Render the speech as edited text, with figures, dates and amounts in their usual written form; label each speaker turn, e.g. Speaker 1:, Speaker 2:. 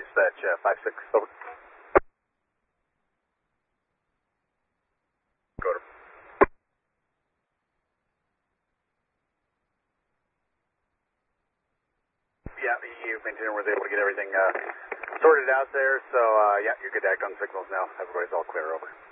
Speaker 1: dispatch 5-6, over. Go to. Yeah, the EU maintainer was able to get everything sorted out there, so yeah, you're good to act on signals now. Everybody's all clear, over.